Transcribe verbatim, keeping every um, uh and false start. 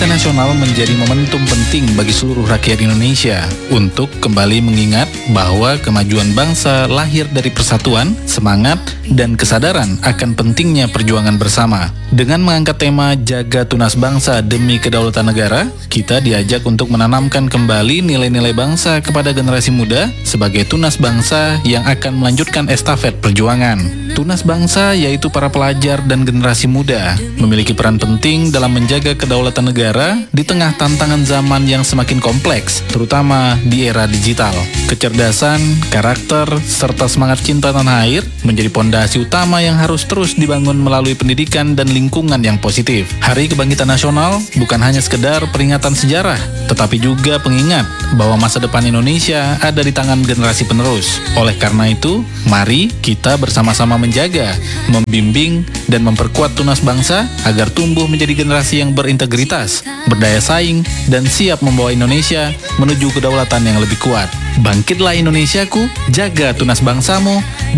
Kebangkitan nasional menjadi momentum penting bagi seluruh rakyat Indonesia untuk kembali mengingat bahwa kemajuan bangsa lahir dari persatuan, semangat, dan kesadaran akan pentingnya perjuangan bersama. Dengan mengangkat tema Jaga Tunas Bangsa Demi Kedaulatan Negara, kita diajak untuk menanamkan kembali nilai-nilai bangsa kepada generasi muda sebagai tunas bangsa yang akan melanjutkan estafet perjuangan. Tunas bangsa yaitu para pelajar dan generasi muda memiliki peran penting dalam menjaga kedaulatan negara di tengah tantangan zaman yang semakin kompleks, terutama di era digital. Kecerdasan, karakter, serta semangat cinta tanah air menjadi pondasi utama yang harus terus dibangun melalui pendidikan dan lingkungan yang positif. Hari Kebangkitan Nasional bukan hanya sekedar peringatan sejarah, tetapi juga pengingat bahwa masa depan Indonesia ada di tangan generasi penerus. Oleh karena itu, mari kita bersama-sama menjaga, membimbing, dan memperkuat tunas bangsa agar tumbuh menjadi generasi yang berintegritas, berdaya saing, dan siap membawa Indonesia menuju kedaulatan yang lebih kuat. Bangkitlah Indonesiaku, jaga tunas bangsamu,